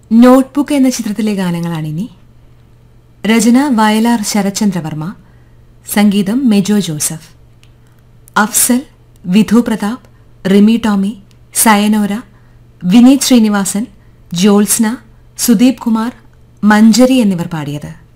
Notebook എന്ന ചിത്രത്തിലെ ഗാനങ്ങളാണിനി. രചന വയലാർ ശരത്ചന്ദ്രവർമ്മ, സംഗീതം മെജോ ജോസഫ്. അഫ്സൽ, വിധു പ്രതാപ്, റിമി ടോമി, സയനോര, വിനീത് ശ്രീനിവാസൻ, ജ്യോത്സ്ന, സുദീപ് കുമാർ, മഞ്ജരി എന്നിവർ പാടിയത്.